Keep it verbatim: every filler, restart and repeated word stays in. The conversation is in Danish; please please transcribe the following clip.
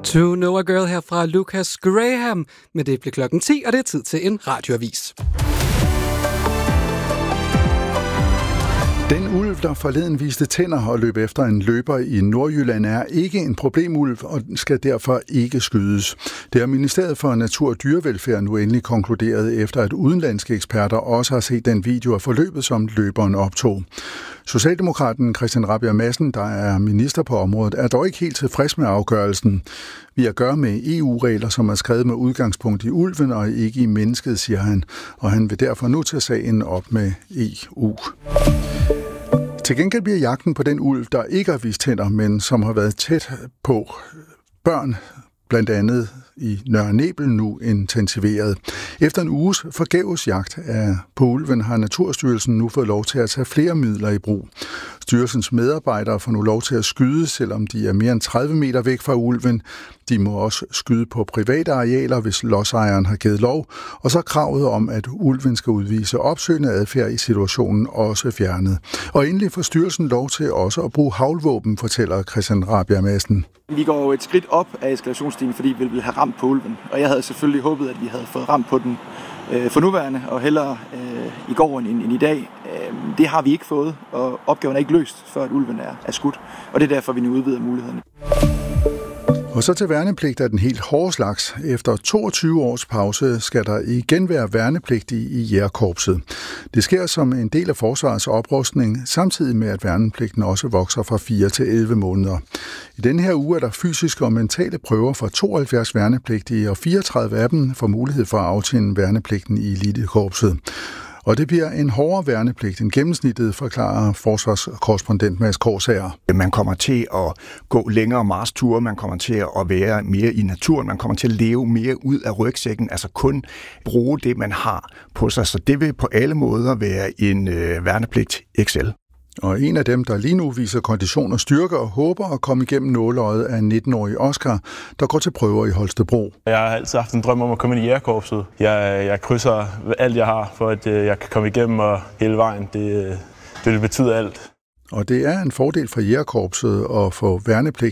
To Know a Girl her fra Lucas Graham. Men det blev klokken ti, og det er tid til en radioavis. Den ulv, der forleden viste tænder og løb efter en løber i Nordjylland, er ikke en problemulv og skal derfor ikke skydes. Det har Ministeriet for Natur og Dyrevelfærd nu endelig konkluderet, efter at udenlandske eksperter også har set den video af forløbet, som løberen optog. Socialdemokraten Christian Rabjerg Madsen, der er minister på området, er dog ikke helt tilfreds med afgørelsen. Vi har at gøre med E U-regler, som er skrevet med udgangspunkt i ulven og ikke i mennesket, siger han. Og han vil derfor nu tage sagen op med E U. Til gengæld bliver jagten på den ulv, der ikke har vist tænder, men som har været tæt på børn, blandt andet i Nørre Nebel, nu intensiveret. Efter en uges forgæves jagt på ulven har Naturstyrelsen nu fået lov til at tage flere midler i brug. Styrelsens medarbejdere får nu lov til at skyde, selvom de er mere end tredive meter væk fra ulven. De må også skyde på private arealer, hvis lodsejeren har givet lov. Og så kravet om, at ulven skal udvise opsøgende adfærd i situationen, også fjernet. Og endelig får styrelsen lov til også at bruge haglvåben, fortæller Christian Rabjerg Madsen. Vi går jo et skridt op af eskalationsstigen, fordi vi ville have ramt på ulven. Og jeg havde selvfølgelig håbet, at vi havde fået ramt på den øh, for nuværende, og hellere øh, i går end, end i dag. Øh, det har vi ikke fået, og opgaven er ikke løst, før at ulven er, er skudt. Og det er derfor, vi nu udvider mulighederne. Og så til værnepligt af den helt hårde slags. Efter toogtyve års pause skal der igen være værnepligtige i jægerkorpset. Det sker som en del af forsvarets oprustning, samtidig med at værnepligten også vokser fra fire til elleve måneder. I denne her uge er der fysiske og mentale prøver for tooghalvfjerds værnepligtige, og fireogtredive af dem får mulighed for at aftjene værnepligten i elitekorpset. Og det bliver en hårdere værnepligt end gennemsnittet, forklarer forsvarskorrespondent Mads Korsager. Man kommer til at gå længere marsture, man kommer til at være mere i naturen, man kommer til at leve mere ud af rygsækken, altså kun bruge det, man har på sig. Så det vil på alle måder være en øh, værnepligt X L. Og en af dem, der lige nu viser kondition og styrke og håber at komme igennem nåleøjet, er nitten-årig Oscar, der går til prøver i Holstebro. Jeg har altid haft en drøm om at komme ind i jægerkorpset. Jeg, jeg krydser alt, jeg har, for at jeg kan komme igennem og hele vejen. Det, det vil betyde alt. Og det er en fordel for jægerkorpset at få værnepligt